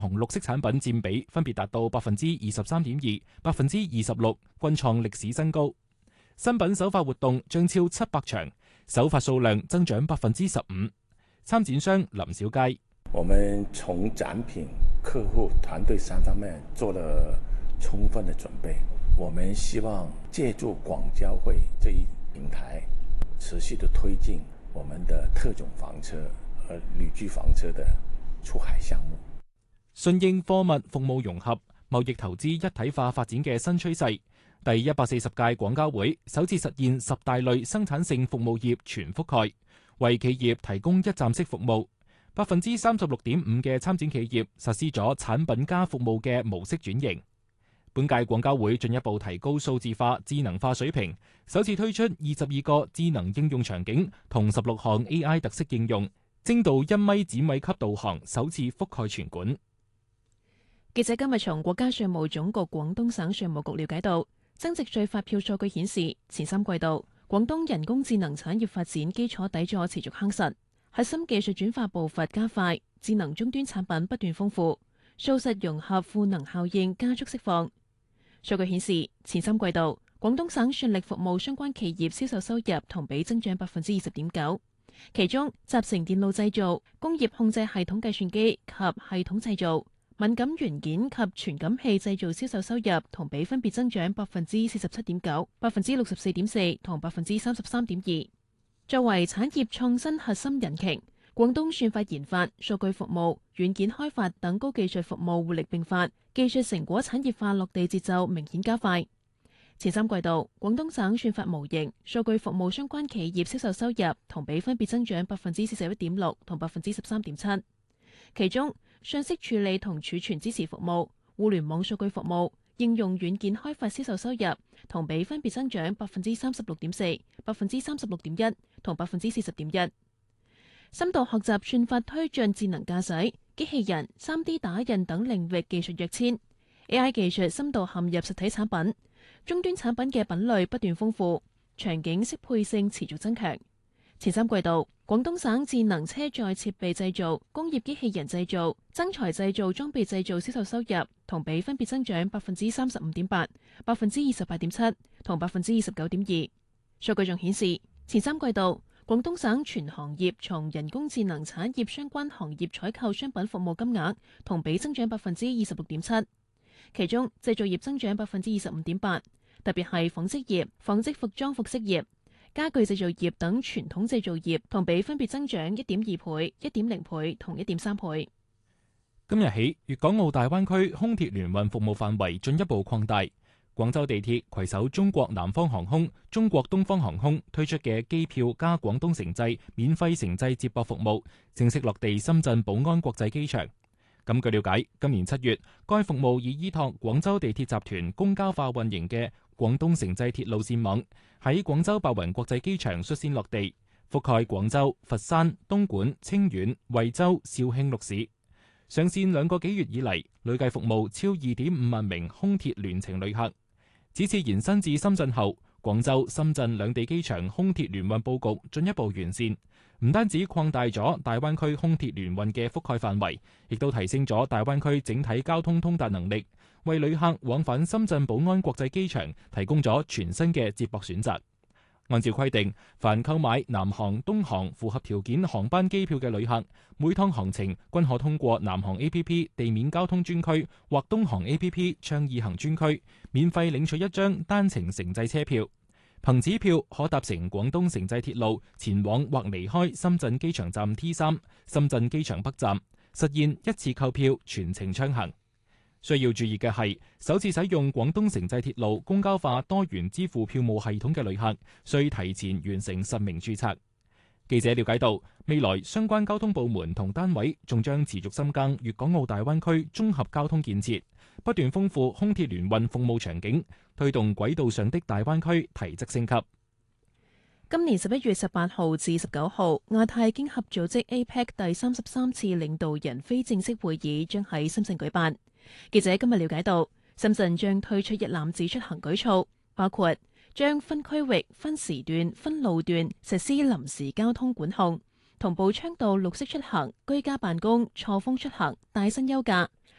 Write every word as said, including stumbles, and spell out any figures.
同綠色產品佔比分別達到百分之二十三點二、百分之二十六，均創歷史新高。新品首發活動將超七百場，首發數量增長百分之十五。參展商林小佳： 我們從展品、客戶、團隊三方面做了充分的準備。我們希望借助廣交會這一平台，持續的推進我們的特種房車和旅居房車的出海項目。 順應貨物服務融合、貿易投資一體化發展嘅新趨勢，第一百四十屆廣交會首次實現十大類生產性服務業全覆蓋，為企業提供一站式服務。百分之三十六點五嘅參展企業實施咗產品加服務嘅模式轉型。本屆廣交會進一步提高數字化、智能化水平，首次推出二十二個智能應用場景同十六項 A I 特色應用，精度一米指米級導航首次覆蓋全館。 記者今日從國家稅務總局廣東省稅務局了解到，增值稅發票數據顯示，前三季度廣東人工智能產業發展基礎底座持續夯實，核心技術轉化步伐加快，智能終端產品不斷豐富，數實融合賦能效應加速釋放。數據顯示，前三季度廣東省算力服務相關企業銷售收入同比增長百分之二十點九，其中集成電路製造、工業控制系統計算機及系統製造、敏感元件及傳感器製造銷售收入同比分別增長百分之四十七點九、百分之六十四點四同百分之三十三點二。作為產業創新核心引擎，廣東算法研發、數據服務、軟件開發等高技術服務互力並發，技術成果產業化落地節奏明顯加快。前三季度，廣東省算法模型、數據服務相關企業銷售收入同比分別增長百分之四十一點六同百分之十三點七，其中信息處理同儲存支持服務、互聯網數據服務、應用軟件開發銷售收入同比分別增長百分之三十六點四、百分之三十六點一同百分之四十點一。深度學習算法推進智能駕駛、機器人、三 D 打印等領域技術躍遷 ，A I 技術深度嵌入實體產品，終端產品嘅品類不斷豐富，場景適配性持續增強。前三季度，廣東省智能車載設備製造、工業機器人製造、增材製造裝備製造銷售收入同比分別增長百分之三十五點八、百分之二十八點七同百分之二十九點二。數據仲顯示，前三季度，廣東省全行業從人工智能產業相關行業採購商品服務金額同比增長百分之二十六點七，其中製造業增長百分之二十五點八，特別係紡織業、紡織服裝服飾業、家具製造業等傳統製造業同比分別增長一點二倍、一點零倍同一點三倍。 今日起，粵港澳大灣區空鐵聯運服務範圍進一步擴大。廣州地鐵攜手中國南方航空、中國東方航空推出嘅機票加廣東城際免費城際接駁服務，正式落地深圳寶安國際機場。咁據了解，今年七月，該服務已依託廣州地鐵集團公交化運營嘅廣東城際鐵路線網，喺廣州白雲國際機場率先落地，覆蓋廣州、佛山、東莞、清遠、惠州、肇慶六市。上線兩個幾月以嚟，累計服務超二點五萬名空鐵聯程旅客。此次延伸至深圳後，廣州、深圳兩地機場空鐵聯運佈局進一步完善，唔單止擴大咗大灣區空鐵聯運嘅覆蓋範圍，亦都提升咗大灣區整體交通通達能力，為旅客往返深圳寶安國際機場提供咗全新嘅接駁選擇。按照規定，凡購買南航、東航符合條件航班機票嘅旅客，每趟航程均可通過南航 A P P 地面交通專區或東航 A P P 倡議行專區，免費領取一張單程城際車票。憑此票可搭乘廣東城際鐵路前往或離開深圳機場站 T 三、深圳機場北站，實現一次購票全程暢行。需要注意嘅係，首次使用廣東城際鐵路公交化多元支付票務系統嘅旅客，需提前完成實名註冊。記者了解到，未來相關交通部門同單位仲將持續深耕粵港澳大灣區綜合交通建設，不斷豐富空鐵聯運服務場景，推動軌道上的大灣區提質升級。 今年十一月十八號至十九號，亞太經合組織 A P E C 第三十三次領導人非正式會議將喺深圳舉辦。記者今日了解到，深圳將推出一攬子出行舉措，包括將分區域、分時段、分路段實施臨時交通管控，同步倡導綠色出行、居家辦公、錯峰出行、帶薪休假，